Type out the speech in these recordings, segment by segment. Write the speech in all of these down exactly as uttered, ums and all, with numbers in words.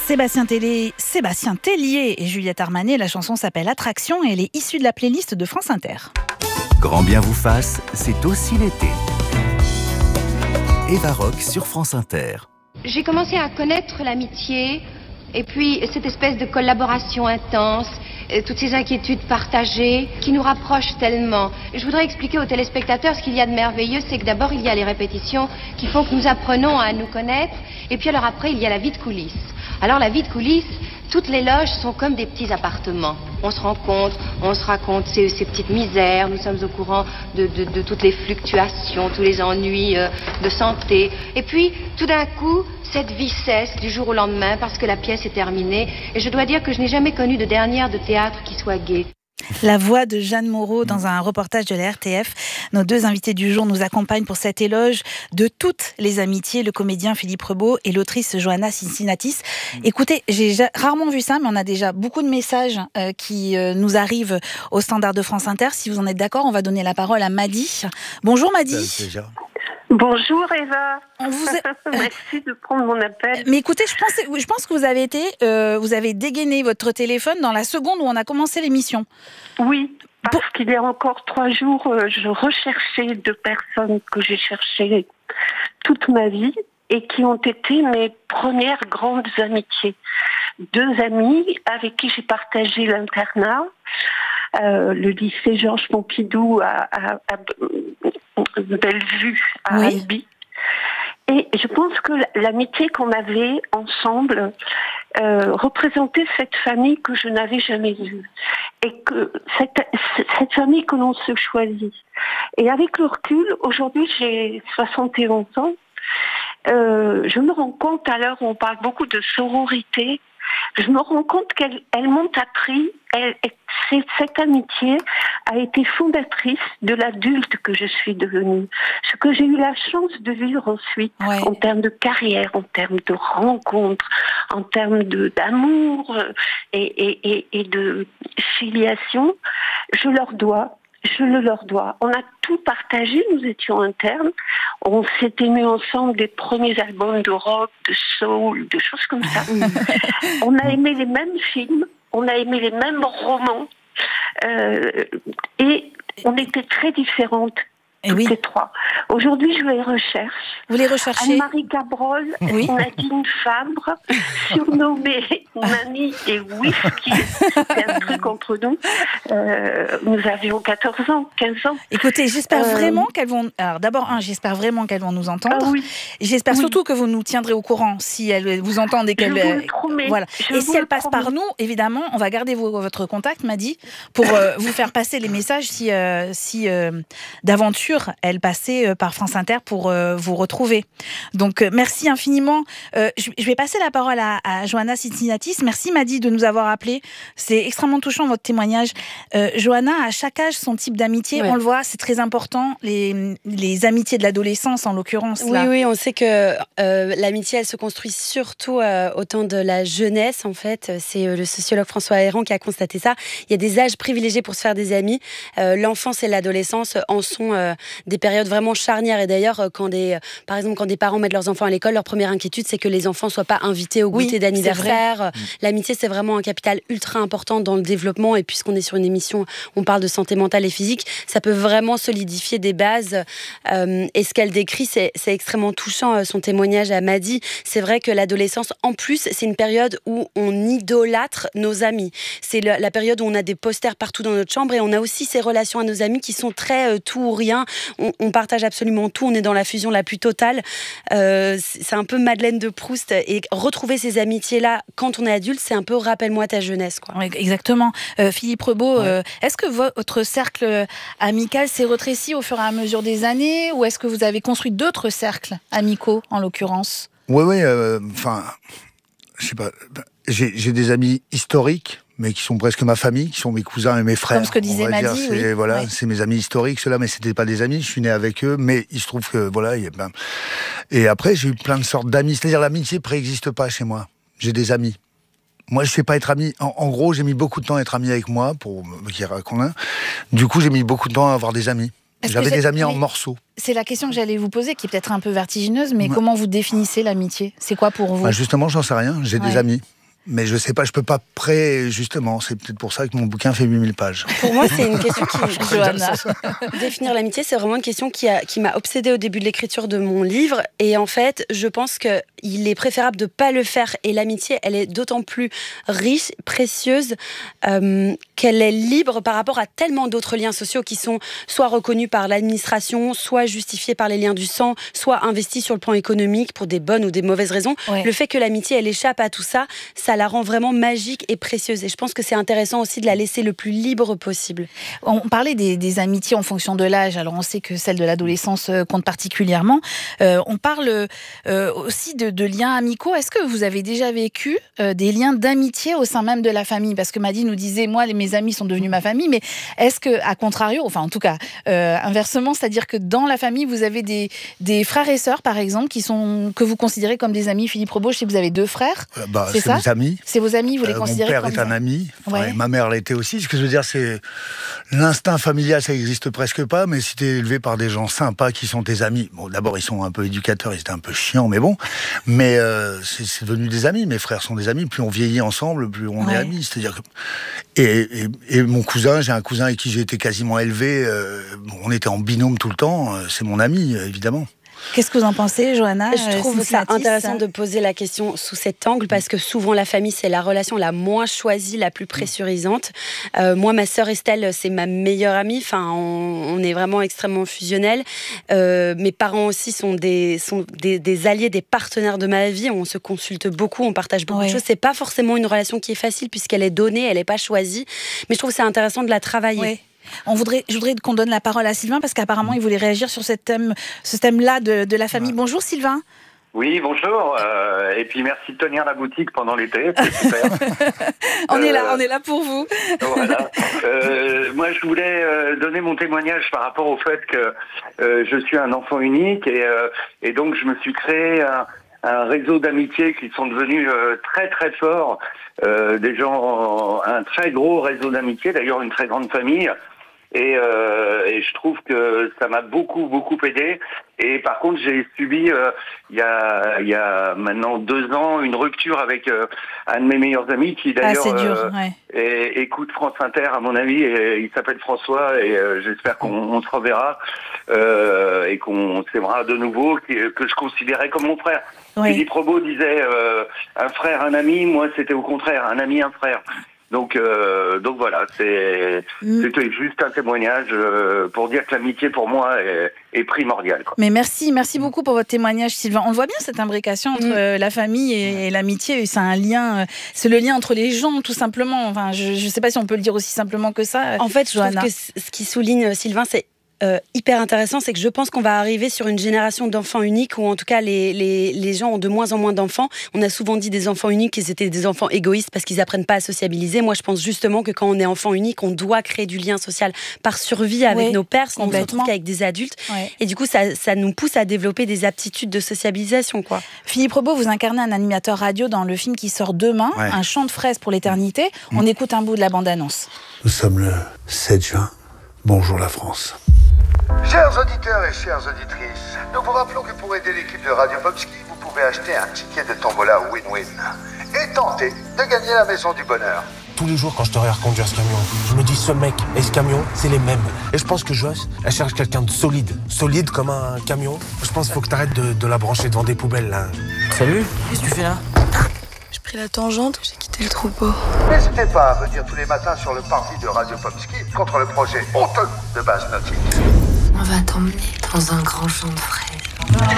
Sébastien Tellier, Sébastien Tellier et Juliette Armanet. La chanson s'appelle Attraction et elle est issue de la playlist de France Inter. Grand bien vous fasse, c'est aussi l'été. Eva Rock sur France Inter. J'ai commencé à connaître l'amitié et puis cette espèce de collaboration intense, euh, toutes ces inquiétudes partagées qui nous rapprochent tellement. Je voudrais expliquer aux téléspectateurs ce qu'il y a de merveilleux, c'est que d'abord il y a les répétitions qui font que nous apprenons à nous connaître et puis alors après il y a la vie de coulisses. Alors la vie de coulisses, toutes les loges sont comme des petits appartements. On se rencontre, on se raconte ces, ces petites misères, nous sommes au courant de, de, de toutes les fluctuations, tous les ennuis euh, de santé. Et puis, tout d'un coup, cette vie cesse du jour au lendemain parce que la pièce est terminée. Et je dois dire que je n'ai jamais connu de dernière de théâtre qui soit gaie. La voix de Jeanne Moreau dans un reportage de la R T F. Nos deux invités du jour nous accompagnent pour cet éloge de toutes les amitiés, le comédien Philippe Rebaud et l'autrice Johanna Cincinnatis. Mmh. Écoutez, j'ai rarement vu ça, mais on a déjà beaucoup de messages euh, qui euh, nous arrivent au standard de France Inter. Si vous en êtes d'accord, on va donner la parole à Madi. Bonjour Madi. Bonjour Eva, on vous a... merci de prendre mon appel. Mais écoutez, je pense, je pense que vous avez été, euh, vous avez dégainé votre téléphone dans la seconde où on a commencé l'émission. Oui, parce Pour... qu'il y a encore trois jours, euh, je recherchais deux personnes que j'ai cherchées toute ma vie et qui ont été mes premières grandes amitiés. Deux amies avec qui j'ai partagé l'internat, euh, le lycée Georges Pompidou à, à, à Bellevue, à oui. Albi. Et je pense que l'amitié qu'on avait ensemble euh, représentait cette famille que je n'avais jamais vue. Et que cette, cette famille que l'on se choisit. Et avec le recul, aujourd'hui j'ai soixante et onze ans, euh, je me rends compte, à l'heure où on parle beaucoup de sororité, je me rends compte qu'elles elles m'ont appris, elle, cette amitié a été fondatrice de l'adulte que je suis devenue. Ce que j'ai eu la chance de vivre ensuite, ouais. en termes de carrière, en termes de rencontres, en termes de, d'amour et, et, et, et de filiation, je leur dois. Je le leur dois. On a tout partagé, nous étions internes. On s'est émus ensemble des premiers albums de rock, de soul, de choses comme ça. On a aimé les mêmes films, on a aimé les mêmes romans. Euh, et on était très différentes. Et toutes oui. les trois. Aujourd'hui, je les recherche. Vous les recherchez? Anne-Marie Cabrol, oui. Nadine Fabre, surnommée Nani et Whisky. C'est un truc entre nous. Euh, nous avions quatorze ans, quinze ans. Écoutez, j'espère euh... vraiment qu'elles vont... Alors d'abord, un, j'espère vraiment qu'elles vont nous entendre. Ah, oui. J'espère oui. surtout que vous nous tiendrez au courant si elles vous entendent et qu'elles... Je vous le promets. Voilà. Je et si elles passent promets. par nous, évidemment, on va garder vos, votre contact, Madi, pour euh, vous faire passer les messages si, euh, si euh, d'aventure elles passaient par France Inter pour euh, vous retrouver. Donc euh, merci infiniment. Euh, je, je vais passer la parole à, à Johanna Cincinnatis. Merci Madi de nous avoir appelés. C'est extrêmement touchant votre témoignage. Euh, Johanna, à chaque âge, son type d'amitié, ouais. on le voit, c'est très important. Les, les amitiés de l'adolescence, en l'occurrence. Oui, là. oui, on sait que euh, l'amitié, elle se construit surtout euh, au temps de la jeunesse, en fait. C'est euh, le sociologue François Héran qui a constaté ça. Il y a des âges privilégiés pour se faire des amis. Euh, l'enfance et l'adolescence en sont euh, des périodes vraiment charnière. Et d'ailleurs, quand des, par exemple, quand des parents mettent leurs enfants à l'école, leur première inquiétude, c'est que les enfants soient pas invités au goûter oui, d'anniversaire. L'amitié, c'est vraiment un capital ultra important dans le développement. Et puisqu'on est sur une émission, on parle de santé mentale et physique, ça peut vraiment solidifier des bases. Euh, et ce qu'elle décrit, c'est, c'est extrêmement touchant. Son témoignage à Madi, c'est vrai que l'adolescence, en plus, c'est une période où on idolâtre nos amis. C'est la, la période où on a des posters partout dans notre chambre et on a aussi ces relations à nos amis qui sont très euh, tout ou rien. On, on partage absolument tout, on est dans la fusion la plus totale. Euh, c'est un peu Madeleine de Proust. Et retrouver ces amitiés-là quand on est adulte, c'est un peu rappelle-moi ta jeunesse, quoi. Oui, exactement. Euh, Philippe Rebaud, ouais. euh, est-ce que votre cercle amical s'est rétréci au fur et à mesure des années ou est-ce que vous avez construit d'autres cercles amicaux, en l'occurrence? Oui, oui. Enfin, euh, je sais pas. J'ai, j'ai des amis historiques, mais qui sont presque ma famille, qui sont mes cousins et mes frères. Comme ce que disait Madi, c'est, oui. Voilà, ouais. c'est mes amis historiques, ceux-là, mais c'était pas des amis, je suis né avec eux, mais il se trouve que, voilà, y a, ben... et après, j'ai eu plein de sortes d'amis, c'est-à-dire l'amitié préexiste pas chez moi, j'ai des amis. Moi, je sais pas être ami, en, en gros, j'ai mis beaucoup de temps à être ami avec moi, pour me dire qu'on a, du coup, j'ai mis beaucoup de temps à avoir des amis. Parce J'avais des amis oui. en morceaux. C'est la question que j'allais vous poser, qui est peut-être un peu vertigineuse, mais ouais. comment vous définissez l'amitié? C'est quoi pour vous? Bah justement, j'en sais rien, j'ai ouais. des amis. Mais je sais pas, je peux pas pré, justement. C'est peut-être pour ça que mon bouquin fait huit mille pages. Pour moi, c'est une question qui... Johanna. Définir l'amitié, c'est vraiment une question qui, a, qui m'a obsédée au début de l'écriture de mon livre. Et en fait, je pense qu'il est préférable de ne pas le faire. Et l'amitié, elle est d'autant plus riche, précieuse, euh, qu'elle est libre par rapport à tellement d'autres liens sociaux qui sont soit reconnus par l'administration, soit justifiés par les liens du sang, soit investis sur le plan économique pour des bonnes ou des mauvaises raisons. Ouais. Le fait que l'amitié, elle échappe à tout ça, ça la rend vraiment magique et précieuse. Et je pense que c'est intéressant aussi de la laisser le plus libre possible. On parlait des, des amitiés en fonction de l'âge. Alors on sait que celle de l'adolescence compte particulièrement. Euh, on parle euh, aussi de, de liens amicaux. Est-ce que vous avez déjà vécu euh, des liens d'amitié au sein même de la famille? Parce que Madi nous disait, moi, les, mes amis sont devenus ma famille. Mais est-ce que, à contrario, enfin en tout cas, euh, inversement, c'est-à-dire que dans la famille, vous avez des, des frères et sœurs, par exemple, qui sont, que vous considérez comme des amis? Philippe Rebaud, je sais que vous avez deux frères. Euh, bah, c'est, c'est ça mes amis. C'est vos amis, vous les euh, considérez comme... Mon père est un ami, enfin, ouais. Ma mère l'était aussi. Ce que je veux dire, c'est l'instinct familial, ça n'existe presque pas, mais si tu es élevé par des gens sympas qui sont tes amis, bon, d'abord ils sont un peu éducateurs, ils étaient un peu chiants, mais bon, mais euh, c'est, c'est devenu des amis. Mes frères sont des amis. Plus on vieillit ensemble, plus on ouais. est amis. C'est-à-dire que et, et, et mon cousin, j'ai un cousin avec qui j'ai été quasiment élevé. Euh, on était en binôme tout le temps. Euh, c'est mon ami, évidemment. Qu'est-ce que vous en pensez, Johanna? Je trouve ça intéressant de poser la question sous cet angle parce que souvent la famille, c'est la relation la moins choisie, la plus pressurisante. Euh, moi, ma sœur Estelle, c'est ma meilleure amie. Enfin, on, on est vraiment extrêmement fusionnels. Euh, mes parents aussi sont, des, sont des, des alliés, des partenaires de ma vie. On se consulte beaucoup, on partage beaucoup ouais. de choses. C'est pas forcément une relation qui est facile puisqu'elle est donnée, elle n'est pas choisie. Mais je trouve que c'est intéressant de la travailler. Ouais. On voudrait, je voudrais qu'on donne la parole à Sylvain parce qu'apparemment il voulait réagir sur ce thème, ce thème-là de, de la famille. Bonjour Sylvain. Oui, bonjour. Euh, et puis merci de tenir la boutique pendant l'été, c'est super. on euh, est là, on est là pour vous. Voilà. Euh, moi, je voulais euh, donner mon témoignage par rapport au fait que euh, je suis un enfant unique et, euh, et donc je me suis créé un, un réseau d'amitié qui sont devenus euh, très très forts. Euh, des gens, un très gros réseau d'amitié, d'ailleurs une très grande famille. Et, euh, et je trouve que ça m'a beaucoup beaucoup aidé. Et par contre, j'ai subi euh, il y a il y a maintenant deux ans une rupture avec euh, un de mes meilleurs amis qui d'ailleurs ah, dur, euh, ouais. et, écoute France Inter à mon avis. Et il s'appelle François et euh, j'espère qu'on on se reverra euh, et qu'on s'aimera de nouveau. Que, que je considérais comme mon frère. Oui. Philippe Rebaud disait euh, un frère, un ami. Moi, c'était au contraire un ami, un frère. Donc, euh, donc voilà, c'est, mmh. c'était juste un témoignage euh, pour dire que l'amitié pour moi est, est primordiale. Quoi. Mais merci, merci beaucoup pour votre témoignage, Sylvain. On le voit bien cette imbrication entre mmh. euh, la famille et, et l'amitié. C'est un lien, euh, c'est le lien entre les gens, tout simplement. Enfin, je ne sais pas si on peut le dire aussi simplement que ça. En fait, Johanna. Je trouve que ce qui souligne Sylvain, c'est Euh, hyper intéressant, c'est que je pense qu'on va arriver sur une génération d'enfants uniques où en tout cas les, les, les gens ont de moins en moins d'enfants. On a souvent dit des enfants uniques qu'ils étaient des enfants égoïstes parce qu'ils apprennent pas à sociabiliser. Moi je pense justement que quand on est enfant unique, on doit créer du lien social par survie avec oui, nos pères, sinon on se retrouve qu'avec des adultes. Ouais. Et du coup ça, ça nous pousse à développer des aptitudes de sociabilisation, quoi. Philippe Rebaud, vous incarnez un animateur radio dans le film qui sort demain, ouais. Un chant de fraises pour l'éternité. Mmh. On écoute un bout de la bande-annonce. Nous sommes le sept juin. Bonjour la France. Chers auditeurs et chères auditrices, nous vous rappelons que pour aider l'équipe de Radio Popski, vous pouvez acheter un ticket de tombola win-win et tenter de gagner la maison du bonheur. Tous les jours quand je te regarde conduire ce camion, je me dis ce mec et ce camion, c'est les mêmes. Et je pense que Joss, elle cherche quelqu'un de solide. Solide comme un camion. Je pense qu'il faut que t'arrêtes de, de la brancher devant des poubelles là. Salut, qu'est-ce que tu fais là? J'ai pris la tangente, j'ai quitté le troupeau. N'hésitez pas à venir tous les matins sur le parvis de Radio Popski contre le projet honteux de base nautique. On va t'emmener dans un grand champ de fraises.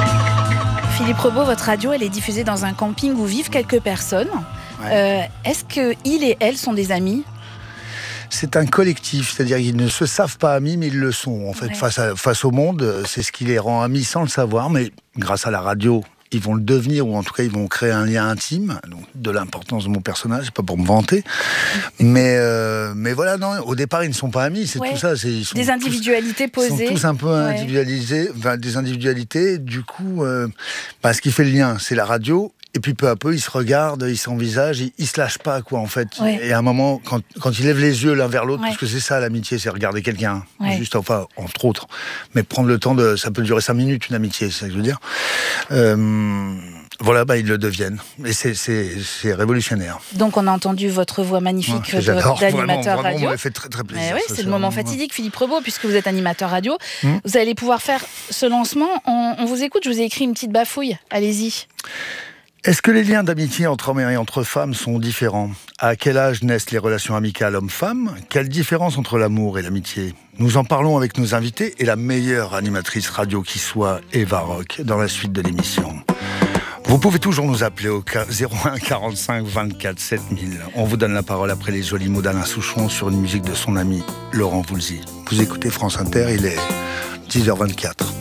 Philippe Rebaud, votre radio, elle est diffusée dans un camping où vivent quelques personnes. Ouais. Euh, est-ce qu'ils et elles sont des amis ? C'est un collectif, c'est-à-dire qu'ils ne se savent pas amis, mais ils le sont. En fait, ouais. face, à, face au monde, c'est ce qui les rend amis sans le savoir, mais grâce à la radio, ils vont le devenir, ou en tout cas, ils vont créer un lien intime, donc de l'importance de mon personnage, c'est pas pour me vanter. Mais, euh, mais voilà, non, au départ, ils ne sont pas amis, c'est ouais. tout ça. C'est, ils sont des individualités tous, posées. Ils sont tous un peu ouais. individualisés, enfin, des individualités. Du coup, euh, bah, ce qui fait le lien, c'est la radio. Et puis peu à peu, ils se regardent, ils s'envisagent, ils, ils se lâchent pas, quoi, en fait. Ouais. Et à un moment, quand, quand ils lèvent les yeux l'un vers l'autre, ouais. parce que c'est ça l'amitié, c'est regarder quelqu'un, ouais. juste, enfin, entre autres. Mais prendre le temps de, ça peut durer cinq minutes, une amitié, c'est ça que je veux dire. Euh, Voilà, bah, ils le deviennent. Et c'est, c'est, c'est révolutionnaire. Donc, on a entendu votre voix magnifique Ouais, de, d'animateur vraiment, vraiment, radio. ça m'a fait très, très plaisir. Mais oui, ça, c'est ça, le moment ouais. fatidique, Philippe Rebaud, puisque vous êtes animateur radio. Mmh. Vous allez pouvoir faire ce lancement. On, on vous écoute, je vous ai écrit une petite bafouille. Allez-y. Est-ce que les liens d'amitié entre hommes et entre femmes sont différents ? À quel âge naissent les relations amicales homme-femme ? Quelle différence entre l'amour et l'amitié ? Nous en parlons avec nos invités et la meilleure animatrice radio qui soit, Eva Rock, dans la suite de l'émission. Vous pouvez toujours nous appeler au zéro un quarante-cinq vingt-quatre sept mille. On vous donne la parole après les jolis mots d'Alain Souchon sur une musique de son ami Laurent Voulzy. Vous écoutez France Inter, il est dix heures vingt-quatre.